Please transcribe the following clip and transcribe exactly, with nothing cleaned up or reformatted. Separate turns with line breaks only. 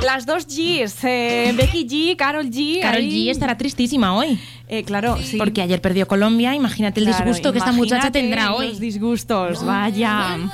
Las dos Gs, eh, Becky G, Karol G.
Karol
ahí.
G estará tristísima hoy.
Eh, claro, sí.
Porque ayer perdió Colombia. Imagínate el
Claro,
disgusto que esta muchacha
imagínate
tendrá hoy.
Los disgustos, vaya.